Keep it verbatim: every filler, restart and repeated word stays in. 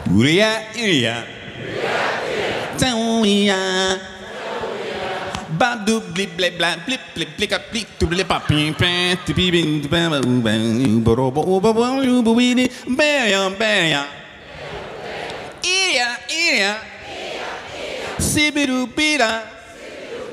Uria, iria. Tauia. Badu blip blip blap blip blip blip up blip to blip up ping ping to be bing to bang bang bang borobo borobo you buini beya beya. Iria, iria. Sibiru bira.